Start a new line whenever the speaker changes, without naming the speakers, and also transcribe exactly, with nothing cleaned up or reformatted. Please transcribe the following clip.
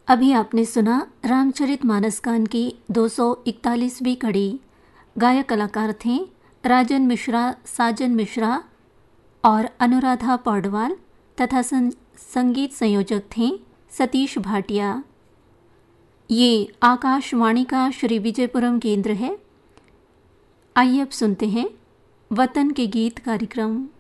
अभी आपने सुना रामचरितमानस गान की दो सौ इकतालीसवीं कड़ी। गायक कलाकार थे राजन मिश्रा, साजन मिश्रा और अनुराधा पौडवाल तथा सं, संगीत संयोजक थे सतीश भाटिया। ये आकाशवाणी का श्री विजयपुरम केंद्र है। आइए अब सुनते हैं वतन के गीत कार्यक्रम।